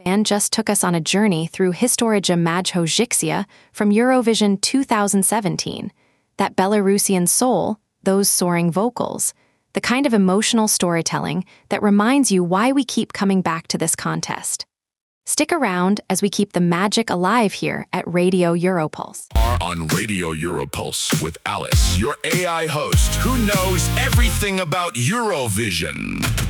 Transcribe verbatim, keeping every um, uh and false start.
and just took us on a journey through Historia Majhozhixia from Eurovision two thousand seventeen. That Belarusian soul, those soaring vocals, the kind of emotional storytelling that reminds you why we keep coming back to this contest. Stick around as we keep the magic alive here at Radio Europulse. Are on Radio Europulse with Alice, your A I host who knows everything about Eurovision.